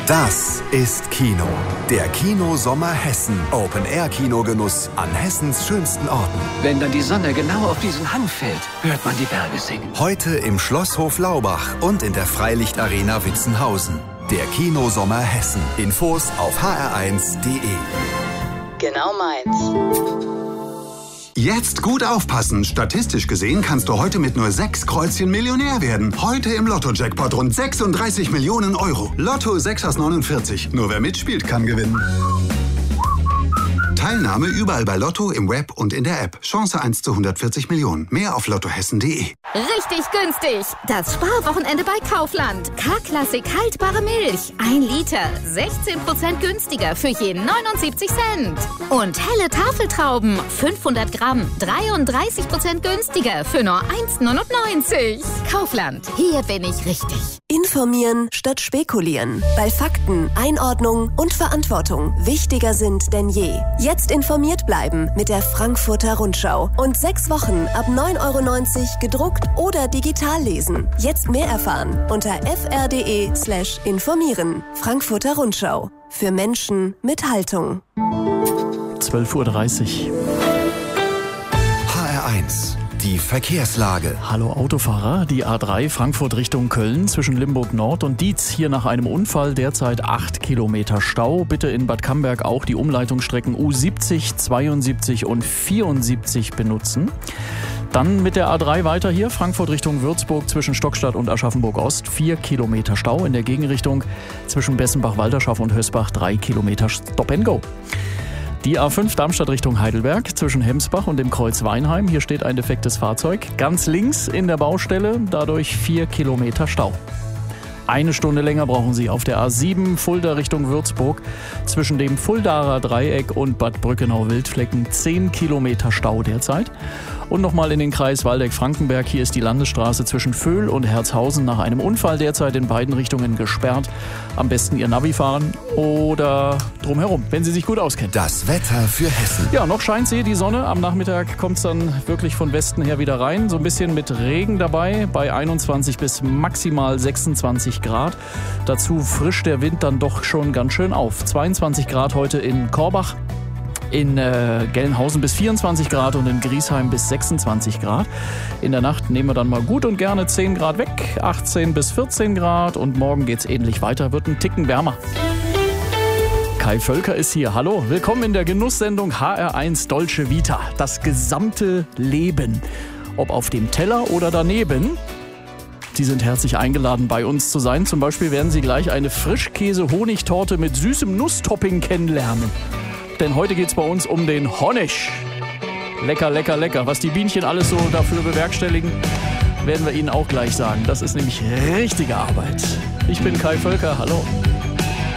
Das ist Kino. Der Kino-Sommer Hessen. Open-Air-Kinogenuss an Hessens schönsten Orten. Wenn dann die Sonne genau auf diesen Hang fällt, hört man die Berge singen. Heute im Schlosshof Laubach und in der Freilichtarena Witzenhausen. Der Kino-Sommer Hessen. Infos auf hr1.de. Genau meins. Jetzt gut aufpassen. Statistisch gesehen kannst du heute mit nur 6 Kreuzchen Millionär werden. Heute im Lotto-Jackpot rund 36 Millionen Euro. Lotto 6 aus 49. Nur wer mitspielt, kann gewinnen. Teilnahme überall bei Lotto, im Web und in der App. Chance 1 zu 140 Millionen. Mehr auf lottohessen.de. Richtig günstig. Das Sparwochenende bei Kaufland. K-Klassik haltbare Milch. 1 Liter. 16% günstiger für je 79 Cent. Und helle Tafeltrauben. 500 Gramm. 33% günstiger für nur 1,99. Kaufland. Hier bin ich richtig. Informieren statt spekulieren. Weil Fakten, Einordnung und Verantwortung wichtiger sind denn je. Jetzt informiert bleiben mit der Frankfurter Rundschau. Und 6 Wochen ab 9,90 € gedruckt oder digital lesen. Jetzt mehr erfahren unter fr.de/informieren. Frankfurter Rundschau. Für Menschen mit Haltung. 12:30 Uhr. HR1. Die Verkehrslage. Hallo Autofahrer, die A3 Frankfurt Richtung Köln zwischen Limburg Nord und Dietz. Hier nach einem Unfall derzeit 8 Kilometer Stau. Bitte in Bad Camberg auch die Umleitungsstrecken U70, 72 und 74 benutzen. Dann mit der A3 weiter hier, Frankfurt Richtung Würzburg zwischen Stockstadt und Aschaffenburg Ost. 4 Kilometer Stau. In der Gegenrichtung zwischen Bessenbach-Walderschaft und Hösbach 3 Kilometer Stop and Go. Die A5 Darmstadt Richtung Heidelberg zwischen Hemsbach und dem Kreuz Weinheim. Hier steht ein defektes Fahrzeug. Ganz links in der Baustelle, dadurch 4 Kilometer Stau. 1 Stunde länger brauchen Sie auf der A7 Fulda Richtung Würzburg zwischen dem Fuldaer Dreieck und Bad Brückenau-Wildflecken 10 Kilometer Stau derzeit. Und nochmal in den Kreis Waldeck-Frankenberg. Hier ist die Landesstraße zwischen Vöhl und Herzhausen nach einem Unfall derzeit in beiden Richtungen gesperrt. Am besten Ihr Navi fahren oder drumherum, wenn Sie sich gut auskennen. Das Wetter für Hessen. Ja, noch scheint sie, die Sonne. Am Nachmittag kommt es dann wirklich von Westen her wieder rein. So ein bisschen mit Regen dabei bei 21 bis maximal 26 Grad. Dazu frischt der Wind dann doch schon ganz schön auf. 22 Grad heute in Korbach. In Gelnhausen bis 24 Grad und in Griesheim bis 26 Grad. In der Nacht nehmen wir dann mal gut und gerne 10 Grad weg, 18 bis 14 Grad und morgen geht's ähnlich weiter, wird ein Ticken wärmer. Kai Völker ist hier. Hallo, willkommen in der Genusssendung HR1 Dolce Vita. Das gesamte Leben, ob auf dem Teller oder daneben. Sie sind herzlich eingeladen, bei uns zu sein. Zum Beispiel werden Sie gleich eine Frischkäse-Honigtorte mit süßem Nusstopping kennenlernen. Denn heute geht's bei uns um den Honig. Lecker, lecker, lecker. Was die Bienchen alles so dafür bewerkstelligen, werden wir Ihnen auch gleich sagen. Das ist nämlich richtige Arbeit. Ich bin Kai Völker, hallo.